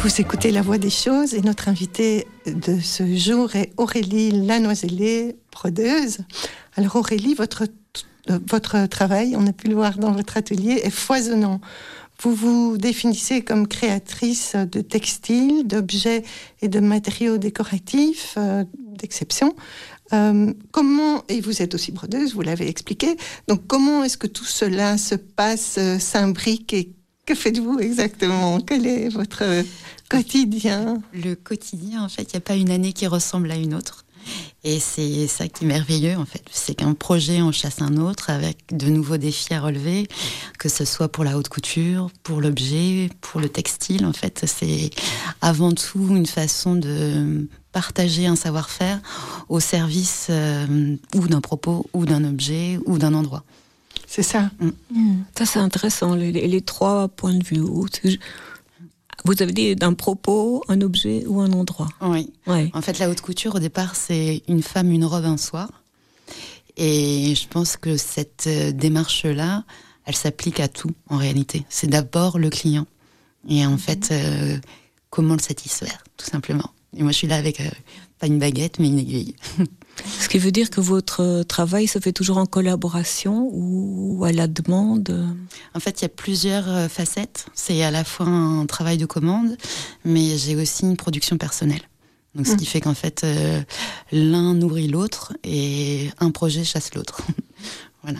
Vous écoutez La Voix des choses et notre invitée de ce jour est Aurélie Lanoisellé, brodeuse. Alors Aurélie, votre travail, on a pu le voir dans votre atelier, est foisonnant. Vous vous définissez comme créatrice de textiles, d'objets et de matériaux décoratifs d'exception. Comment, et vous êtes aussi brodeuse, vous l'avez expliqué, donc comment est-ce que tout cela se passe, s'imbrique et que faites-vous exactement? Quel est votre quotidien? Le quotidien, en fait, il n'y a pas une année qui ressemble à une autre. Et c'est ça qui est merveilleux, en fait. C'est qu'un projet en chasse un autre avec de nouveaux défis à relever, que ce soit pour la haute couture, pour l'objet, pour le textile. En fait, c'est avant tout une façon de partager un savoir-faire au service ou d'un propos, ou d'un objet, ou d'un endroit. C'est ça. Ça, c'est intéressant, les trois points de vue. Vous avez dit d'un propos, un objet ou un endroit. Oui. Ouais. En fait, la haute couture, au départ, c'est une femme, une robe, un soir. Et je pense que cette démarche-là, elle s'applique à tout, en réalité. C'est d'abord le client. Et en fait, comment le satisfaire, tout simplement. Et moi, je suis là avec, pas une baguette, mais une aiguille. Ce qui veut dire que votre travail se fait toujours en collaboration ou à la demande? En fait, il y a plusieurs facettes. C'est à la fois un travail de commande, mais j'ai aussi une production personnelle. Donc, ce qui fait qu'en fait, l'un nourrit l'autre et un projet chasse l'autre. Voilà.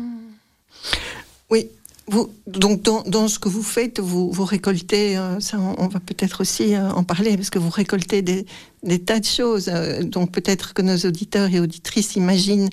Oui. Donc dans ce que vous faites, vous récoltez, ça on va peut-être aussi en parler, parce que vous récoltez des tas de choses. Donc peut-être que nos auditeurs et auditrices imaginent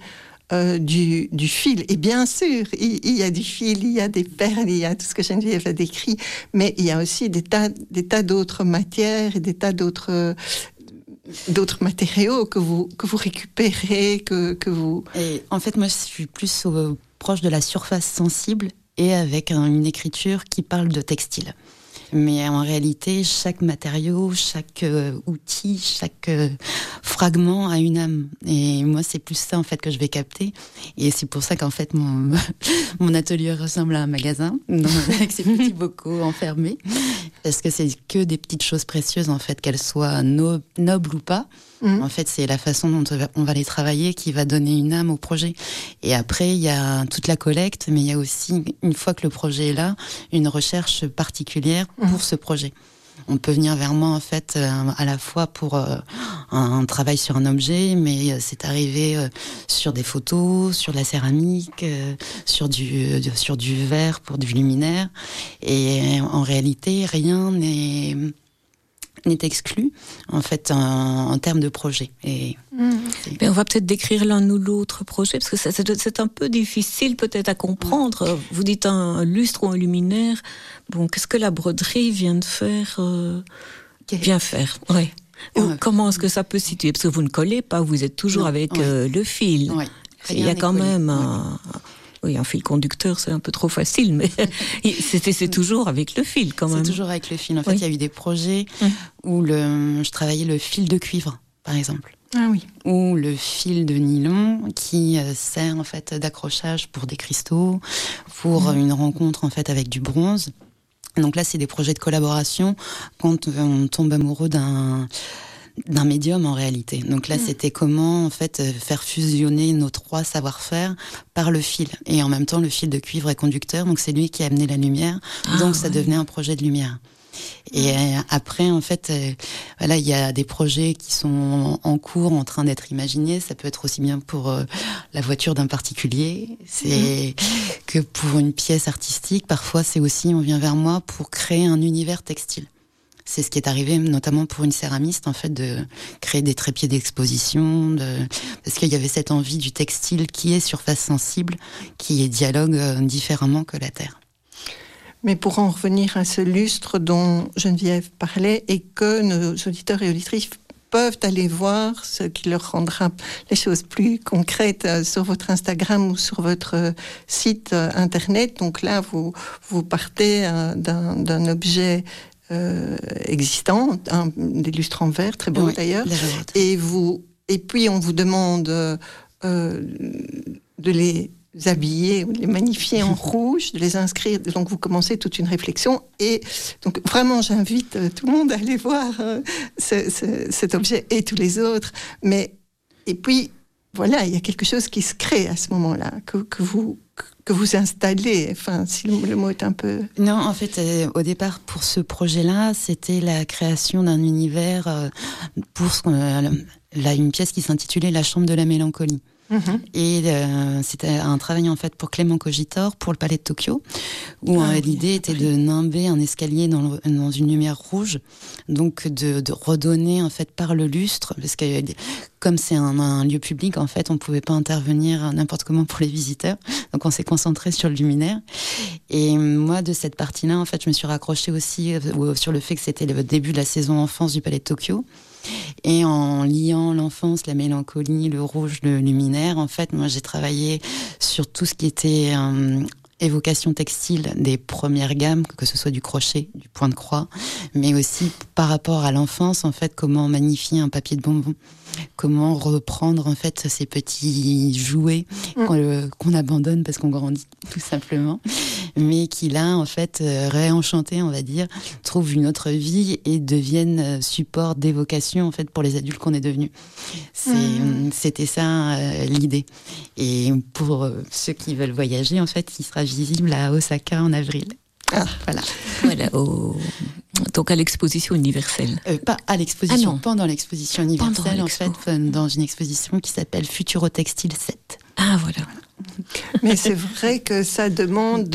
du fil. Et bien sûr, il y a du fil, il y a des perles, il y a tout ce que Geneviève a décrit, mais il y a aussi des tas d'autres matières et des tas d'autres matériaux que vous récupérez, que vous... Et en fait, moi, je suis plus proche de la surface sensible et avec une écriture qui parle de textile. Mais en réalité, chaque matériau, chaque outil, chaque fragment a une âme. Et moi, c'est plus ça, en fait, que je vais capter. Et c'est pour ça qu'en fait, mon atelier ressemble à un magasin, avec ces petits bocaux enfermés. Parce que c'est que des petites choses précieuses, en fait, qu'elles soient nobles ou pas. En fait, c'est la façon dont on va les travailler qui va donner une âme au projet. Et après, il y a toute la collecte, mais il y a aussi, une fois que le projet est là, une recherche particulière pour ce projet. On peut venir vers moi, en fait, à la fois pour un travail sur un objet, mais c'est arrivé sur des photos, sur la céramique, sur du verre pour du luminaire. Et en réalité, rien n'est exclu, en fait, en termes de projet. Et on va peut-être décrire l'un ou l'autre projet, parce que c'est un peu difficile peut-être à comprendre. Vous dites un lustre ou un luminaire. Bon, qu'est-ce que la broderie vient de faire ouais. Comment est-ce que ça peut se situer? Parce que vous ne collez pas, vous êtes toujours avec le fil. Ouais. Il y a quand même un fil conducteur, c'est un peu trop facile, mais c'est toujours avec le fil quand même. C'est toujours avec le fil. En fait, il y a eu des projets où je travaillais le fil de cuivre, par exemple. Ah oui. Ou le fil de nylon qui sert en fait d'accrochage pour des cristaux, pour une rencontre en fait avec du bronze. Donc là, c'est des projets de collaboration quand on tombe amoureux d'un médium en réalité. Donc là, c'était comment en fait faire fusionner nos trois savoir-faire par le fil. Et en même temps, le fil de cuivre est conducteur, donc c'est lui qui a amené la lumière. Donc ça devenait un projet de lumière. Et après, en fait, voilà, il y a des projets qui sont en cours, en train d'être imaginés. Ça peut être aussi bien pour la voiture d'un particulier, c'est que pour une pièce artistique. Parfois, c'est aussi, on vient vers moi pour créer un univers textile. C'est ce qui est arrivé notamment pour une céramiste, en fait, de créer des trépieds d'exposition, parce qu'il y avait cette envie du textile qui est surface sensible, qui dialogue différemment que la terre. Mais pour en revenir à ce lustre dont Geneviève parlait, et que nos auditeurs et auditrices peuvent aller voir, ce qui leur rendra les choses plus concrètes sur votre Instagram ou sur votre site internet. Donc là, vous partez d'un objet existant, des lustres en verre, très beau d'ailleurs, et puis on vous demande de les habiller, ou de les magnifier en rouge, de les inscrire. Donc vous commencez toute une réflexion. Et donc vraiment, j'invite tout le monde à aller voir cet objet et tous les autres. Et puis, voilà, il y a quelque chose qui se crée à ce moment-là, que vous installez. Enfin, si le mot est un peu... Non, en fait, au départ, pour ce projet-là, c'était la création d'un univers pour une pièce qui s'intitulait La Chambre de la Mélancolie. Et c'était un travail en fait pour Clément Cogitor pour le Palais de Tokyo, où l'idée était de nimber un escalier dans une lumière rouge, donc de redonner en fait par le lustre, parce que comme c'est un lieu public, en fait, on pouvait pas intervenir n'importe comment pour les visiteurs, donc on s'est concentré sur le luminaire. Et moi, de cette partie-là, en fait, je me suis raccrochée aussi sur le fait que c'était le début de la saison enfance du Palais de Tokyo. Et en liant l'enfance, la mélancolie, le rouge, le luminaire, en fait, moi j'ai travaillé sur tout ce qui était évocation textile des premières gammes, que ce soit du crochet, du point de croix, mais aussi par rapport à l'enfance, en fait, comment magnifier un papier de bonbon, comment reprendre en fait ces petits jouets qu'on abandonne parce qu'on grandit, tout simplement, mais qui là, en fait, réenchantés, on va dire, trouvent une autre vie et deviennent support d'évocation en fait pour les adultes qu'on est devenus. C'était ça l'idée. Et pour ceux qui veulent voyager, en fait, il sera visible à Osaka en avril. Voilà, donc à l'exposition universelle. Pas à l'exposition, pendant l'exposition universelle, en fait, dans une exposition qui s'appelle Futurotextile 7. Ah, voilà. Mais c'est vrai que ça demande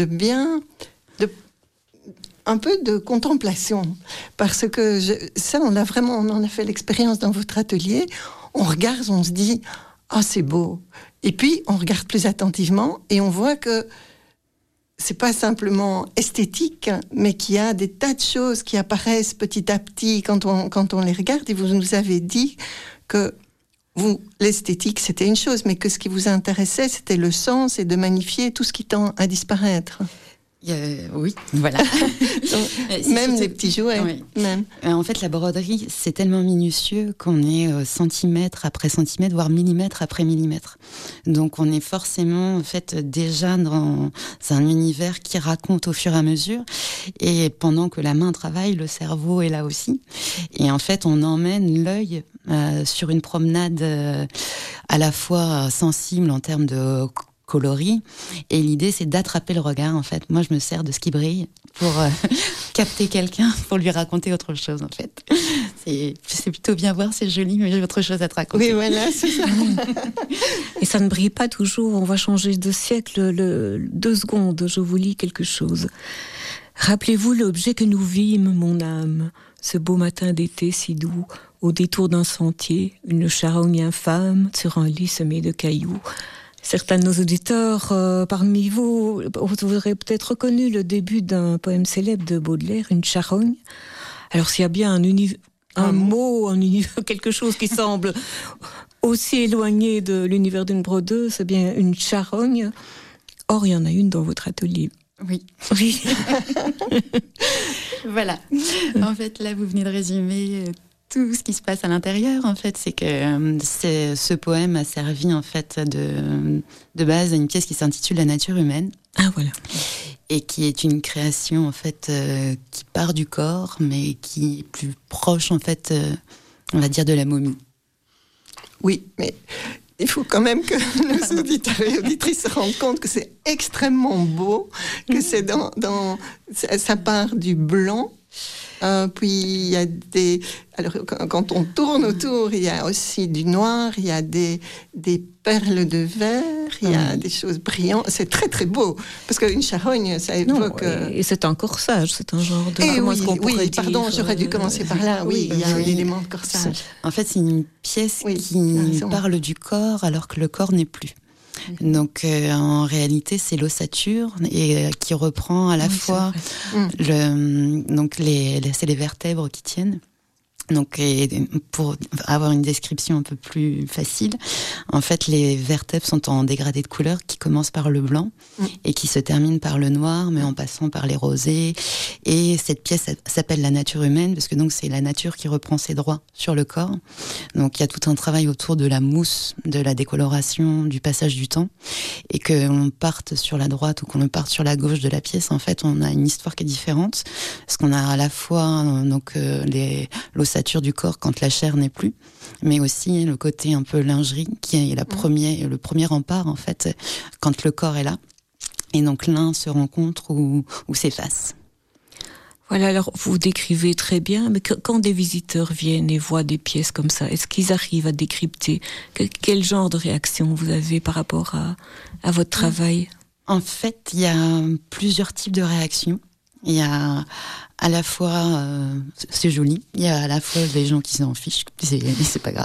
un peu de contemplation, parce que on en a fait l'expérience dans votre atelier. On regarde, on se dit, c'est beau. Et puis, on regarde plus attentivement et on voit que c'est pas simplement esthétique, mais qu'il y a des tas de choses qui apparaissent petit à petit quand on les regarde. Et vous nous avez dit que l'esthétique, c'était une chose, mais que ce qui vous intéressait, c'était le sens et de magnifier tout ce qui tend à disparaître. Oui, voilà. Donc, même les petits jouets. Oui. Même. En fait, la broderie, c'est tellement minutieux qu'on est centimètre après centimètre, voire millimètre après millimètre. Donc, on est forcément en fait déjà dans un univers qui raconte au fur et à mesure. Et pendant que la main travaille, le cerveau est là aussi. Et en fait, on emmène l'œil sur une promenade à la fois sensible en termes de coloris, et l'idée c'est d'attraper le regard en fait. Moi je me sers de ce qui brille pour capter quelqu'un, pour lui raconter autre chose en fait. C'est plutôt bien voir, c'est joli, mais j'ai autre chose à te raconter. Oui, voilà, c'est ça. Et ça ne brille pas toujours, on va changer de siècle. 2 secondes, je vous lis quelque chose. Rappelez-vous l'objet que nous vîmes, mon âme, ce beau matin d'été si doux, au détour d'un sentier, une charogne infâme sur un lit semé de cailloux. Certains de nos auditeurs, parmi vous aurez peut-être reconnu le début d'un poème célèbre de Baudelaire, une charogne. Alors s'il y a bien un mot, quelque chose qui semble aussi éloigné de l'univers d'une brodeuse, c'est bien une charogne. Or, il y en a une dans votre atelier. Oui. Voilà. En fait, là, vous venez de résumer tout ce qui se passe à l'intérieur. En fait, c'est que ce poème a servi en fait de base à une pièce qui s'intitule La nature humaine. Ah voilà. Et qui est une création en fait qui part du corps, mais qui est plus proche en fait, on va dire, de la momie. Oui, mais il faut quand même que nos auditeurs et auditrices se rendent compte que c'est extrêmement beau, que c'est ça part du blanc. Puis il y a alors quand on tourne autour, il y a aussi du noir, il y a des perles de verre, il y a des choses brillantes. C'est très très beau parce qu'une charogne, ça évoque. Et c'est un corsage, c'est un genre de. Pardon, j'aurais dû commencer par là. Oui, il y a un élément de corsage. En fait, c'est une pièce qui parle du corps alors que le corps n'est plus. Donc en réalité c'est l'ossature et qui reprend à la fois c'est les vertèbres qui tiennent Donc, pour avoir une description un peu plus facile, en fait, les vertèbres sont en dégradé de couleur qui commencent par le blanc et qui se terminent par le noir, mais en passant par les rosés. Et cette pièce s'appelle La nature humaine, parce que donc c'est la nature qui reprend ses droits sur le corps. Donc, il y a tout un travail autour de la mousse, de la décoloration, du passage du temps. Et que l'on parte sur la droite ou qu'on parte sur la gauche de la pièce, en fait, on a une histoire qui est différente. Parce qu'on a à la fois l'ossature du corps quand la chair n'est plus, mais aussi le côté un peu lingerie qui est le premier rempart en fait quand le corps est là. Et donc l'un se rencontre ou s'efface. Voilà, alors vous décrivez très bien, mais quand des visiteurs viennent et voient des pièces comme ça, est-ce qu'ils arrivent à décrypter? Quel genre de réaction vous avez par rapport à votre travail? En fait, il y a plusieurs types de réactions. Il y a à la fois, c'est joli, il y a à la fois des gens qui s'en fichent, c'est pas grave.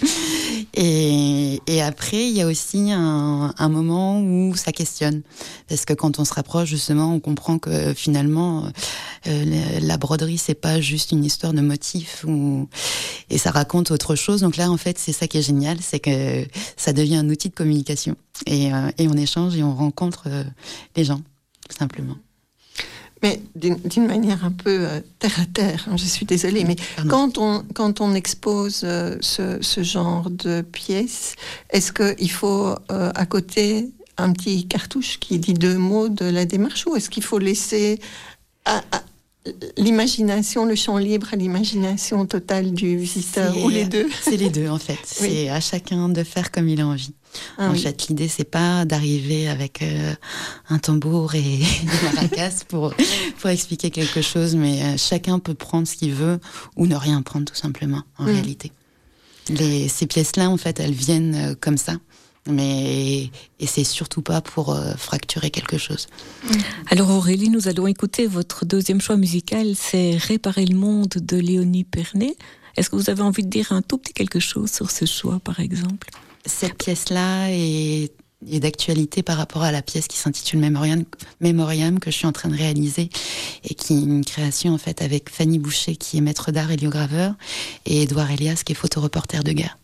Et après, il y a aussi un moment où ça questionne. Parce que quand on se rapproche, justement, on comprend que finalement, la broderie, c'est pas juste une histoire de motifs et ça raconte autre chose. Donc là, en fait, c'est ça qui est génial, c'est que ça devient un outil de communication. Et on échange et on rencontre les gens, tout simplement. Mais d'une manière un peu terre à terre, je suis désolée, mais quand on expose ce genre de pièces, est-ce qu'il faut à côté un petit cartouche qui dit 2 mots de la démarche, ou est-ce qu'il faut laisser à l'imagination, le champ libre à l'imagination totale du visiteur, ou les deux? C'est les deux en fait, oui. C'est à chacun de faire comme il a envie. En fait, l'idée, c'est pas d'arriver avec un tambour et des maracas pour expliquer quelque chose, mais chacun peut prendre ce qu'il veut ou ne rien prendre, tout simplement, en réalité. Ces pièces-là, en fait, elles viennent comme ça, et c'est surtout pas pour fracturer quelque chose. Alors Aurélie, nous allons écouter votre deuxième choix musical, c'est Réparer le monde de Léonie Pernet. Est-ce que vous avez envie de dire un tout petit quelque chose sur ce choix, par exemple ? Cette pièce-là est d'actualité par rapport à la pièce qui s'intitule Mémoriam que je suis en train de réaliser et qui est une création en fait avec Fanny Boucher qui est maître d'art héliograveur et Édouard Elias qui est photoreporter de guerre.